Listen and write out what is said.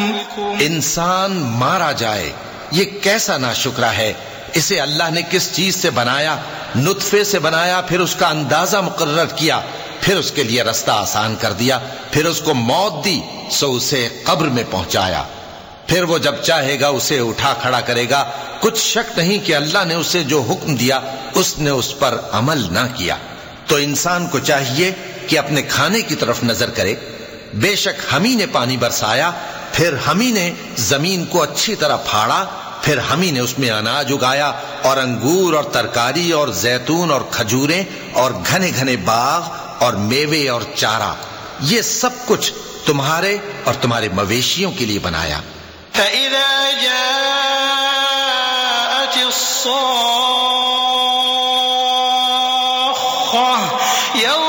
इंसान मारा जाए, ये कैसा नाशुक्रा है। इसे अल्लाह ने किस चीज से बनाया? नुत्फे से बनाया, फिर उसका अंदाजा मुकर्रर किया, फिर उसके लिए रास्ता आसान कर दिया, फिर उसको मौत दी, सो उसे कब्र में पहुंचाया, फिर वो जब चाहेगा उसे उठा खड़ा करेगा। कुछ शक नहीं कि अल्लाह ने उसे जो हुक्म दिया उसने उस पर अमल ना किया। तो इंसान को चाहिए कि अपने खाने की तरफ नजर करे। बेशक हम ही ने पानी बरसाया, फिर हम ही ने जमीन को अच्छी तरह फाड़ा, फिर हम ही ने उसमें अनाज उगाया और अंगूर और तरकारी और जैतून और खजूरें और घने घने बाग और मेवे और चारा, ये सब कुछ तुम्हारे और तुम्हारे मवेशियों के लिए बनाया। फ़इज़ा जाअतिस्साख़्ख़ा